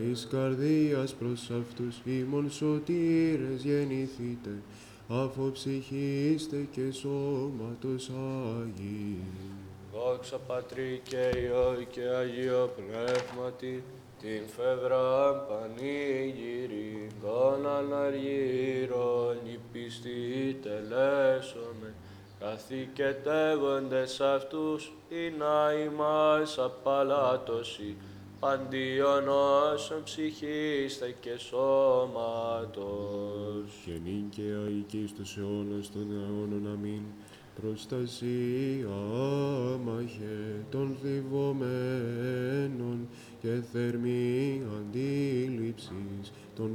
Εις καρδίας προς αυτούς ημών σωτήρες γεννηθείτε, αφού ψυχήστε και σώματος Άγιοι. Δόξα Πατρί και Υιό και Αγίο Πνεύματι, την φευρά πανηγύρι, των αναργύρων η πίστη τελέσομε, καθηκετεύοντες αυτούς, ή να ημάς απαλάτωση, παντίον όσων ψυχήστε και σώματος. Και νυν και αεί στους αιώνας των αιώνων αμήν. Προστασία μαχε των θλιβωμένων και θερμή αντίληψης των